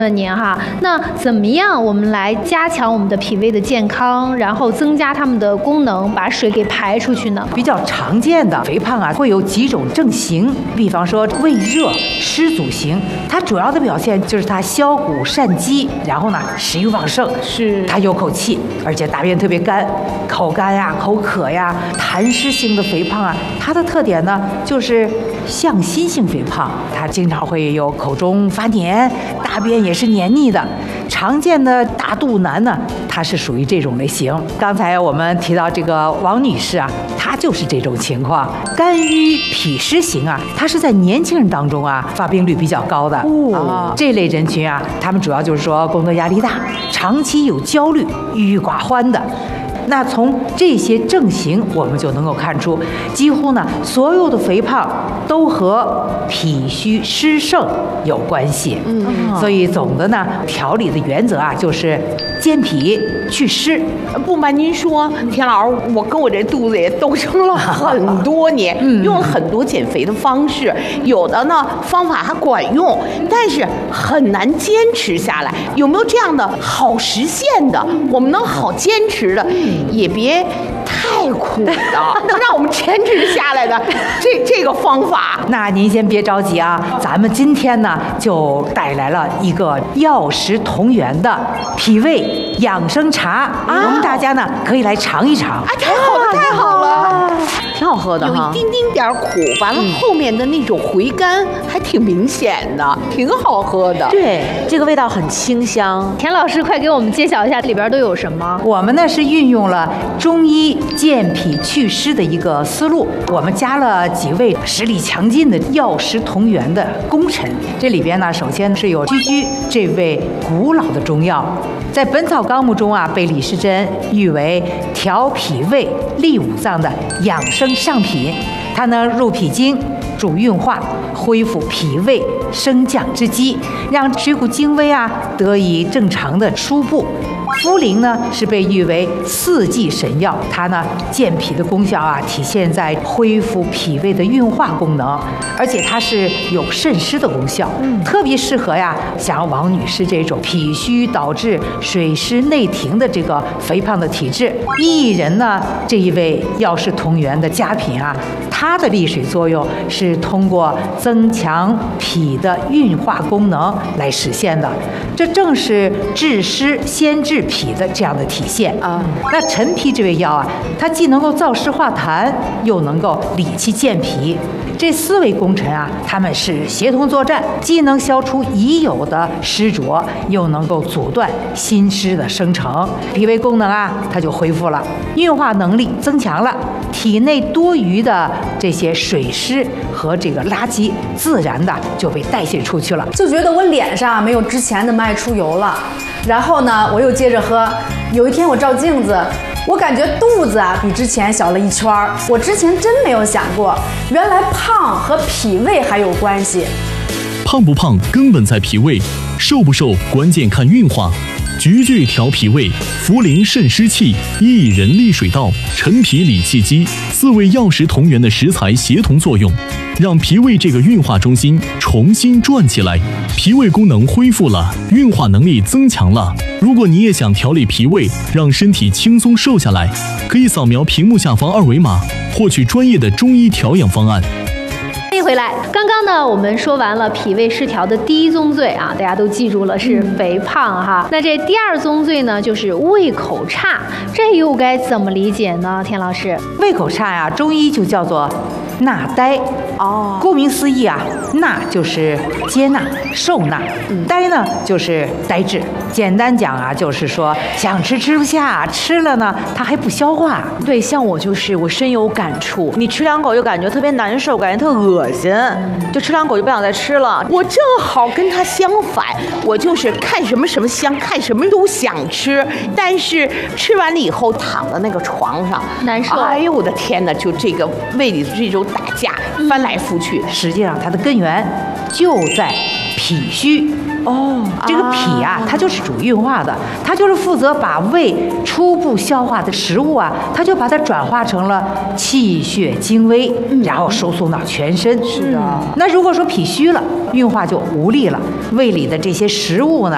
问您哈，那怎么样我们来加强我们的脾胃的健康，然后增加它们的功能，把水给排出去呢？ 比较常见的肥胖啊，会有几种症型，比方说胃热、湿阻型，它主要的表现就是它消谷善饥，然后呢食欲旺盛， 是它有口气，而且大便特别干，口干呀、口渴呀。痰湿性的肥胖啊，它的特点呢就是向心性肥胖，它经常会有口中发黏，大便也是黏腻的。常见的大肚腩呢，它是属于这种类型。刚才我们提到这个王女士啊，她就是这种情况。肝郁脾湿型啊，它是在年轻人当中啊发病率比较高的。这类人群啊，他们主要就是说工作压力大，长期有焦虑、郁郁寡欢的。那从这些症型，我们就能够看出，几乎呢所有的肥胖都和脾虚湿盛有关系。所以总的呢调理的原则啊，就是健脾祛湿。 不瞒您说，田老师，我跟我这肚子也斗争了很多年，用了很多减肥的方式，有的呢方法还管用，但是很难坚持下来。有没有这样的好实现的，我们能好坚持的？也别太苦的，能让我们坚持下来的这个方法。 那您先别着急啊，咱们今天呢就带来了一个药食同源的脾胃养生茶，我们大家呢可以来尝一尝。 太好了，太好了，挺好喝的哈，有一丁丁点苦，完了后面的那种回甘还挺明显的，挺好喝的。 对，这个味道很清香。 田老师，快给我们揭晓一下里边都有什么？ 我们呢是运用了中医健脾祛湿的一个思路，我们加了几味实力强劲的药食同源的功臣。这里边呢，首先是有居居这味古老的中药，在《本草纲目》中啊，被李时珍誉为调脾胃、利五脏的养生上品。它能入脾经、主运化，恢复脾胃升降之机，让水谷精微啊得以正常的输布。茯苓呢是被誉为四季神药，它呢健脾的功效啊体现在恢复脾胃的运化功能，而且它是有渗湿的功效，特别适合呀像王女士这种脾虚导致水湿内停的这个肥胖的体质。薏仁呢这一味药食同源的佳品啊，它的利水作用是通过增强脾的运化功能来实现的，这正是治湿先治脾的这样的体现啊。那陈皮这味药啊，它既能够燥湿化痰，又能够理气健脾。这四味功臣啊，他们是协同作战，既能消除已有的湿浊，又能够阻断新湿的生成，脾胃功能啊，它就恢复了，运化能力增强了，体内多余的这些水湿和这个垃圾，自然的就被代谢出去了。 就觉得我脸上没有之前的爱出油了，然后呢，我又接着喝。有一天我照镜子，我感觉肚子啊比之前小了一圈儿。我之前真没有想过，原来胖和脾胃还有关系。 胖不胖根本在脾胃，瘦不瘦关键看运化。菊苣调脾胃，茯苓渗湿气，薏仁利水道，陈皮理气机，四味药食同源的食材协同作用，让脾胃这个运化中心重新转起来，脾胃功能恢复了，运化能力增强了。如果你也想调理脾胃，让身体轻松瘦下来，可以扫描屏幕下方二维码，获取专业的中医调养方案。 欢迎回来。刚刚呢，我们说完了脾胃失调的第一宗罪啊，大家都记住了，是肥胖哈。那这第二宗罪呢，就是胃口差，这又该怎么理解呢？田老师， 胃口差呀，中医就叫做纳呆。顾名思义啊，纳就是接纳、受纳，呆呢就是呆滞。简单讲啊，就是说想吃吃不下，吃了呢它还不消化。 对，像我就是我深有感触，你吃两口就感觉特别难受，感觉特恶心，就吃两口就不想再吃了。 我正好跟他相反，我就是看什么什么香，看什么都想吃，但是吃完了以后躺在那个床上难受。 哎呦我的天哪，就这个胃里的这种打架，翻来覆去。 实际上它的根源就在脾虚。这个脾啊，它就是主运化的，它就是负责把胃初步消化的食物啊，它就把它转化成了气血精微，然后输送到全身。 是啊， 那如果说脾虚了，运化就无力了，胃里的这些食物呢，